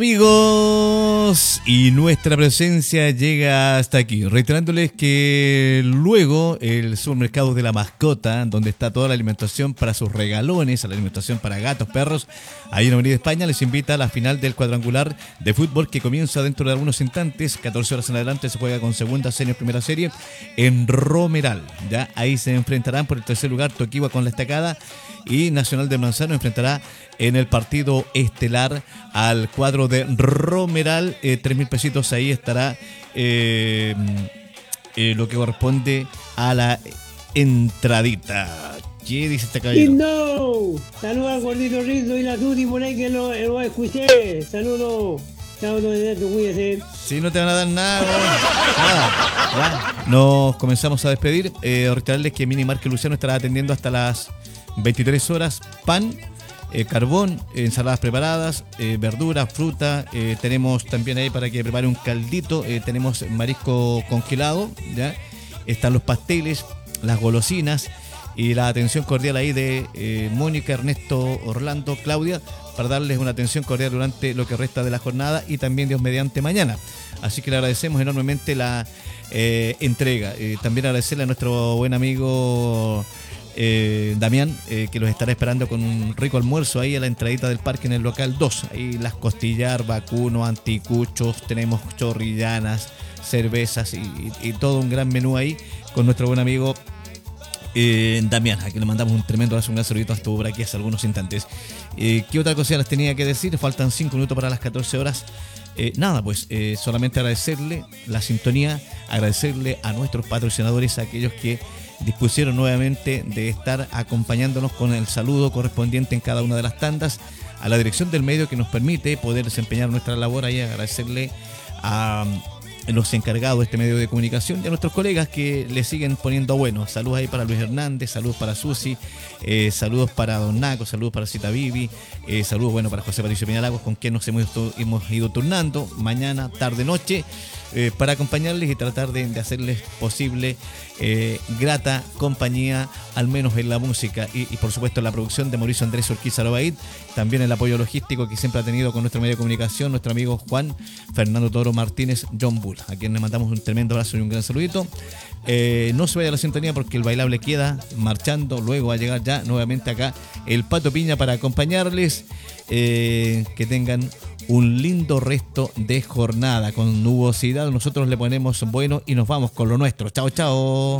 Amigos, y nuestra presencia llega hasta aquí, reiterándoles que luego el supermercado de la mascota, donde está toda la alimentación para sus regalones, la alimentación para gatos, perros, ahí en Avenida España, les invita a la final del cuadrangular de fútbol que comienza dentro de algunos instantes, 14 horas en adelante, se juega con segunda, senior, primera serie, en Romeral, ya ahí se enfrentarán por el tercer lugar Toquigua con La Estacada y Nacional de Manzano enfrentará en el partido estelar al cuadro de Romeral. 3.000 pesitos ahí estará lo que corresponde a la entradita. ¿Qué dice este caballero? ¡No! Saludos al gordito Rizzo y la Tuti por ahí que lo escuché. Saludos. Chao, cuídese. Si no te van a dar nada, nada. Nos comenzamos a despedir. Recordarles que Mini Market Luciano estará atendiendo hasta las 23 horas. Pan, carbón, ensaladas preparadas, verduras, fruta. Tenemos también ahí para que prepare un caldito. Tenemos marisco congelado, ¿ya? Están los pasteles, las golosinas y la atención cordial ahí de Mónica, Ernesto, Orlando, Claudia, para darles una atención cordial durante lo que resta de la jornada y también Dios mediante mañana. Así que le agradecemos enormemente la entrega. También agradecerle a nuestro buen amigo Damián, que los estará esperando con un rico almuerzo ahí a la entradita del parque en el local 2. Ahí las costillar, vacuno, anticuchos, tenemos chorrillanas, cervezas y todo un gran menú ahí con nuestro buen amigo Damián, a quien le mandamos un tremendo abrazo, un gran saludito, estuvo por aquí hace algunos instantes. ¿Qué otra cosa les tenía que decir? Faltan 5 minutos para las 14 horas. Nada, pues solamente agradecerle la sintonía, agradecerle a nuestros patrocinadores, a aquellos que dispusieron nuevamente de estar acompañándonos con el saludo correspondiente en cada una de las tandas, a la dirección del medio que nos permite poder desempeñar nuestra labor ahí, agradecerle a los encargados de este medio de comunicación y a nuestros colegas que le siguen poniendo bueno. Saludos ahí para Luis Hernández, saludos para Susi, saludos para Don Naco, saludos para Cita Vivi, saludos bueno para José Patricio Peñalagos, con quien nos hemos ido turnando mañana, tarde, noche, para acompañarles y tratar de hacerles posible grata compañía, al menos en la música y por supuesto en la producción de Mauricio Andrés Urquiza Lobaid, también el apoyo logístico que siempre ha tenido con nuestro medio de comunicación, nuestro amigo Juan Fernando Toro Martínez, John Bull, a quien le mandamos un tremendo abrazo y un gran saludito. No se vaya a la sintonía porque el bailable queda marchando, luego va a llegar ya nuevamente acá el Pato Piña para acompañarles. Que tengan un lindo resto de jornada con nubosidad. Nosotros le ponemos bueno y nos vamos con lo nuestro. Chao, chao.